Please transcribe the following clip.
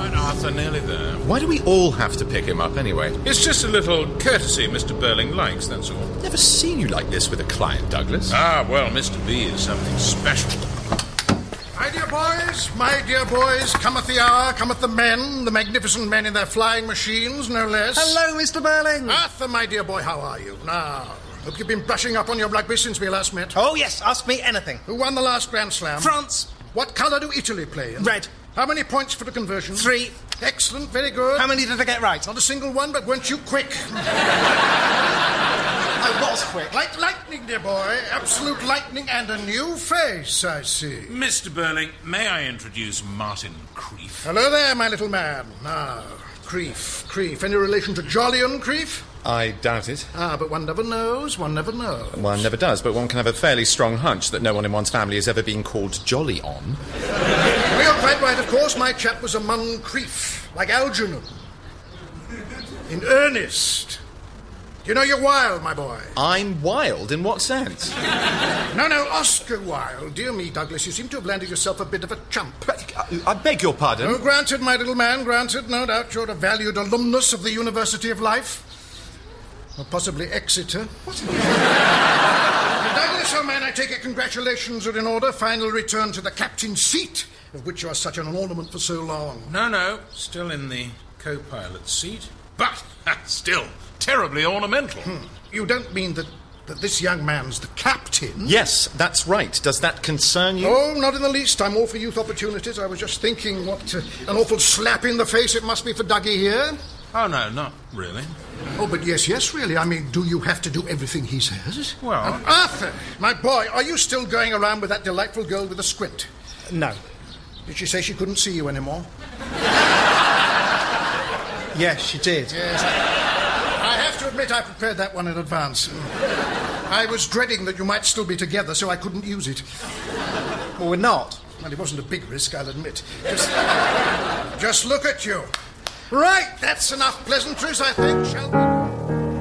right, Arthur, nearly there. Why do we all have to pick him up anyway? It's just a little courtesy Mr. Burling likes, that's all. Never seen you like this with a client, Douglas. Ah, well, Mr. B is something special. My dear boys, cometh the hour, cometh the men, the magnificent men in their flying machines, no less. Hello, Mr. Burling. Arthur, my dear boy, how are you? Now, hope you've been brushing up on your rugby since we last met. Oh, yes, ask me anything. Who won the last Grand Slam? France. What colour do Italy play in? Red. How many points for the conversion? 3. Excellent, very good. How many did I get right? Not a single one, but weren't you quick? I was quick. Like lightning, dear boy. Absolute lightning and a new face, I see. Mr. Burling, may I introduce Martin Creef? Hello there, my little man. Now, Creef. Any relation to Jolyon Creef? I doubt it. Ah, but one never knows, one never knows. One never does, but one can have a fairly strong hunch that no one in one's family has ever been called Jolly on. Well, you're quite right, of course. My chap was a Moncrief, like Algernon. In earnest. You know you're wild, my boy. I'm wild? In what sense? No, Oscar Wilde. Dear me, Douglas, you seem to have landed yourself a bit of a chump. I beg your pardon? Oh, granted, my little man, granted. No doubt you're a valued alumnus of the University of Life. Or possibly Exeter. What? Douglas, old man, I take it congratulations are in order. Final return to the captain's seat, of which you are such an ornament for so long. No, still in the co-pilot's seat. But still terribly ornamental. You don't mean that this young man's the captain? Yes, that's right. Does that concern you? Oh, not in the least. I'm all for youth opportunities. I was just thinking what an awful slap in the face it must be for Dougie here. Oh, no, not really. Oh, but yes, really. I mean, do you have to do everything he says? Well... Arthur, my boy, are you still going around with that delightful girl with the squint? No. Did she say she couldn't see you anymore? Yes, she did. Yes. I have to admit I prepared that one in advance. I was dreading that you might still be together, so I couldn't use it. Well, we're not. Well, it wasn't a big risk, I'll admit. Just look at you. Right, that's enough pleasantries, I think, shall we?